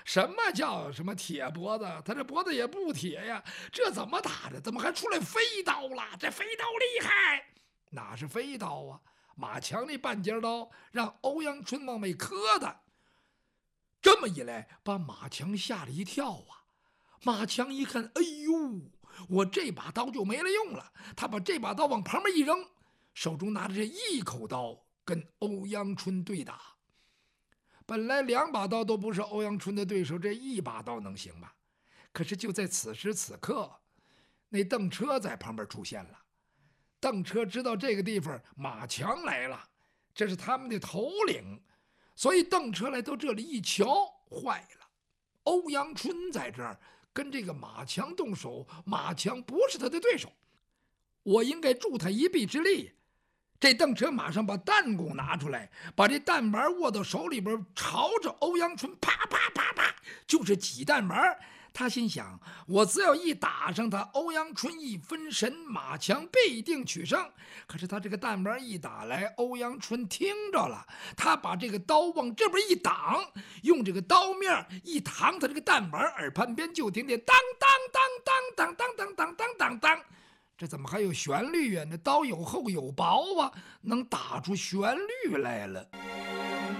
什么叫什么铁脖子？他这脖子也不铁呀，这怎么打的？怎么还出来飞刀了？这飞刀厉害！哪是飞刀啊？马强那半截刀让欧阳春往外磕的。这么一来，把马强吓了一跳啊！马强一看，哎呦，我这把刀就没了用了。他把这把刀往旁边一扔，手中拿着这一口刀跟欧阳春对打。本来2把刀都不是欧阳春的对手，这1把刀能行吗？可是就在此时此刻，那邓车在旁边出现了。邓车知道这个地方马强来了，这是他们的头领，所以邓车来到这里一瞧，坏了，欧阳春在这儿跟这个马强动手，马强不是他的对手，我应该助他一臂之力。这邓车马上把弹弓拿出来，把这弹丸握到手里边，朝着欧阳春啪啪啪啪就是几弹丸。他心想，我只要一打上他，欧阳春一分神，马强必定取胜。可是他这个弹丸一打来，欧阳春听着了，他把这个刀往这边一挡，用这个刀面一扛他这个弹丸，耳畔边就听见当当当当当当当当当当当。这怎么还有旋律呀？那刀有厚有薄啊，能打出旋律来了。